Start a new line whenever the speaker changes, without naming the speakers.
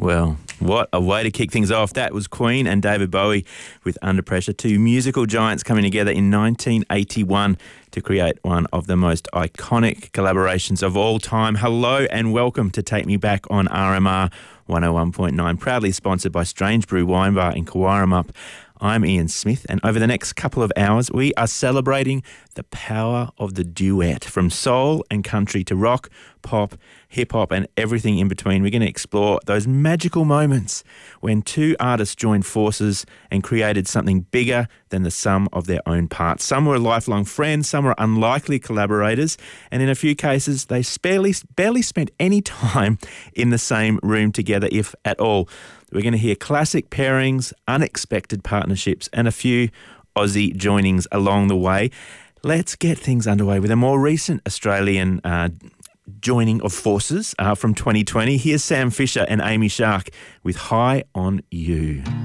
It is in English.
Well, what a way to kick things off. That was Queen and David Bowie with Under Pressure, two musical giants coming together in 1981 to create one of the most iconic collaborations of all time. Hello and welcome to Take Me Back on RMR 101.9, proudly sponsored by Strange Brew Wine Bar in Cowarumup. I'm Ian Smith, and over the next couple of hours, we are celebrating the power of the duet. From soul and country to rock, pop, hip-hop and everything in between. We're going to explore those magical moments when two artists joined forces and created something bigger than the sum of their own parts. Some were lifelong friends, some were unlikely collaborators, and in a few cases, they barely spent any time in the same room together, if at all. We're going to hear classic pairings, unexpected partnerships, and a few Aussie joinings along the way. Let's get things underway with a more recent Australian joining of forces from 2020. Here's Sam Fisher and Amy Shark with High on You.